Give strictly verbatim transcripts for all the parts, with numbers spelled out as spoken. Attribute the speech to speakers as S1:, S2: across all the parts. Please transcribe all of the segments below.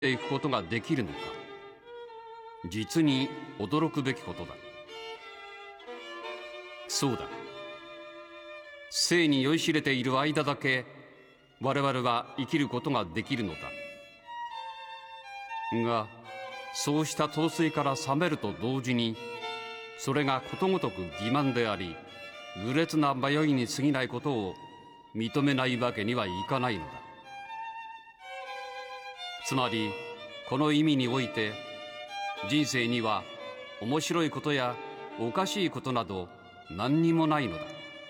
S1: ていくことができるのか、実に驚くべきことだ。そうだ、生に酔いしれている間だけ我々は生きることができるのだが、そうした陶酔から覚めると同時に、それがことごとく欺瞞であり愚劣な迷いに過ぎないことを認めないわけにはいかないのだ。つまりこの意味において、人生には面白いことやおかしいことなど何にもないのだ。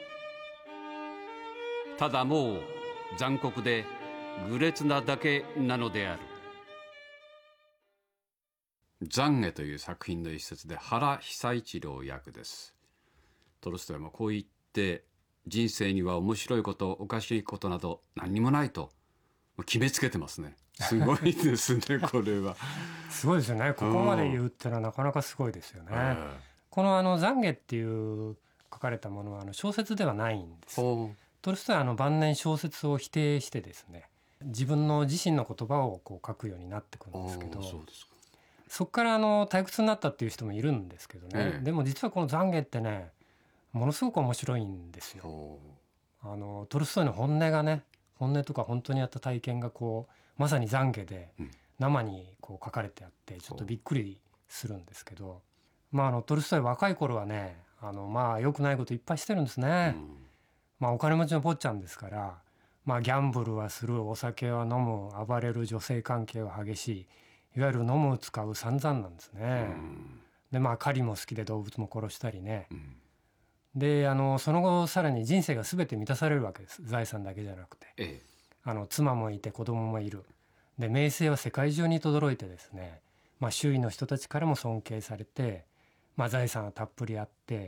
S1: ただもう残酷で愚劣なだけなのである。懺悔という作品の一節で、原久一郎役です。トルストイもこう言って、人生には面白いこと、おかしいことなど何にもないと決めつけてますね。すごいですねこれは。
S2: すごいですよね。ここまで言うってのはなかなかすごいですよね。このあの懺悔っていう書かれたものはあの小説ではないんです。トルストイはあの晩年小説を否定してですね、自分の自身の言葉をこう書くようになってくるんですけど、そうですか。そこからあの退屈になったっていう人もいるんですけどね、ええ、でも実はこの懺悔ってね、ものすごく面白いんですよ。あのトルストイの本音がね、本音とか本当にあった体験がこうまさに懺悔で生にこう書かれてあって、ちょっとびっくりするんですけど、まあ、あのトルストイ若い頃はね、あのまあ良くないこといっぱいしてるんですね。うん、まあ、お金持ちの坊ちゃんですから、まあ、ギャンブルはする、お酒は飲む、暴れる、女性関係は激しい、いわゆる飲む使う散々なんですね。うん、でまあ狩りも好きで動物も殺したりね、うん、であのその後さらに人生が全て満たされるわけです。財産だけじゃなくて、ええ、あの妻もいて子供もいる。で名声は世界中に轟いてですね、まあ、周囲の人たちからも尊敬されて、まあ、財産はたっぷりあって、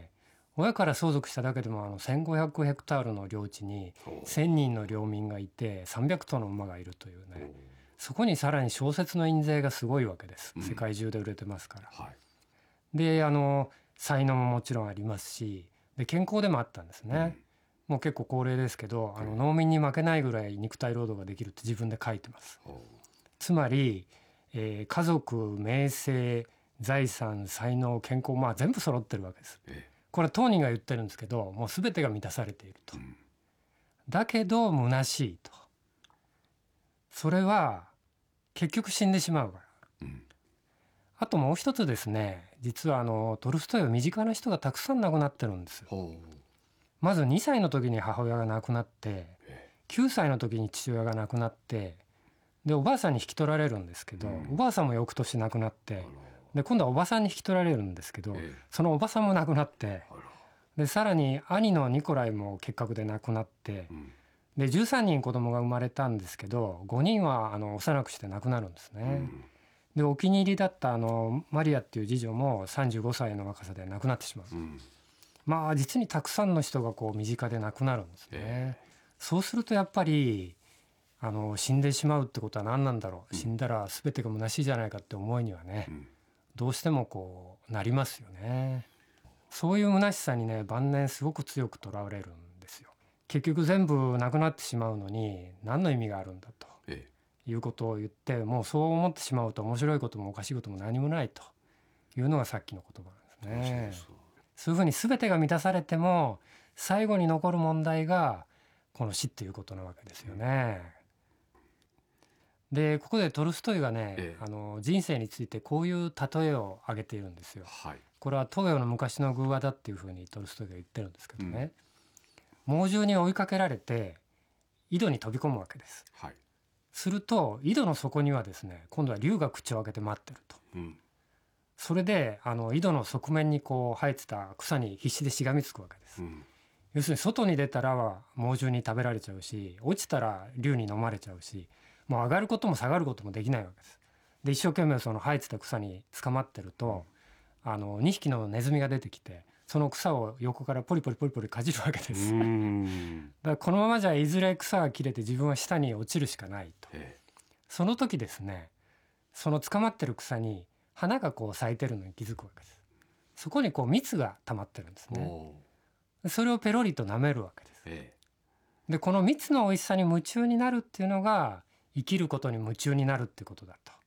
S2: 親から相続しただけでもあのせんごひゃくヘクタールの領地にせんにんの領民がいてさんびゃく頭の馬がいるというね、そこにさらに小説の印税がすごいわけです。世界中で売れてますから、うんはい、であの才能ももちろんありますし、で健康でもあったんですね、うん、もう結構高齢ですけど、あの農民に負けないぐらい肉体労働ができるって自分で書いてます。つまり、えー、家族、名声、財産、才能、健康、まあ全部揃ってるわけです。ええ、これは当人が言ってるんですけど、もう全てが満たされていると、うん、だけど虚しいと。それは結局死んでしまうから、うん、あともう一つですね、実はあのトルストイは身近な人がたくさん亡くなってるんですよ。まずにさいの時に母親が亡くなって、きゅうさいの時に父親が亡くなって、でおばあさんに引き取られるんですけど、うん、おばあさんも翌年亡くなって、で今度はおばさんに引き取られるんですけど、ええ、そのおばさんも亡くなって、でさらに兄のニコライも結核で亡くなって、うん、でじゅうさんにん子供が生まれたんですけど、ごにんはあの幼くして亡くなるんですね、うん、でお気に入りだったあのマリアっていう次女もさんじゅうごさいの若さで亡くなってしまう、うん、まあ実にたくさんの人がこう身近で亡くなるんですね、ええ、そうするとやっぱりあの死んでしまうってことは何なんだろう、うん、死んだら全てが虚しいじゃないかって思いにはね、うん、どうしてもこうなりますよね。そういう虚しさにね、晩年すごく強くとらわれるんですよ。結局全部なくなってしまうのに何の意味があるんだと、ええ、いうことを言って、もうそう思ってしまうと面白いこともおかしいことも何もないというのがさっきの言葉なんですね。そうそう、そういうふうに全てが満たされても最後に残る問題がこの死っていうことなわけですよね、うん、でここでトルストイがね、ええ、あの人生についてこういう例えを挙げているんですよ、はい、これは東洋の昔の寓話だっていうふうにトルストイが言ってるんですけどね、うん、猛獣に追いかけられて井戸に飛び込むわけです、はい、すると井戸の底にはですね、今度は竜が口を開けて待ってると、うん、それであの井戸の側面にこう生えてた草に必死でしがみつくわけです、うん、要するに外に出たら猛獣に食べられちゃうし、落ちたら竜に飲まれちゃうし、もう上がることも下がることもできないわけです。で一生懸命その生えてた草に捕まってると、あのにひきのネズミが出てきて、その草を横からポリポリポリポリかじるわけです。うーんだからこのままじゃいずれ草が切れて自分は下に落ちるしかないと。その時ですね、その捕まってる草に花がこう咲いてるのに気づくわけです。そこにこう蜜が溜まってるんですね。それをペロリと舐めるわけです、ええ、でこの蜜の美味しさに夢中になるっていうのが生きることに夢中になるってことだと